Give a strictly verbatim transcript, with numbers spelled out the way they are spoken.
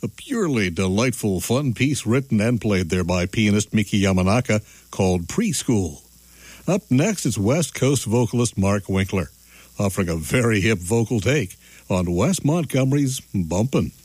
A purely delightful, fun piece written and played there by pianist Miki Yamanaka called Preschool. Up next is West Coast vocalist Mark Winkler, offering a very hip vocal take on Wes Montgomery's Bumpin'.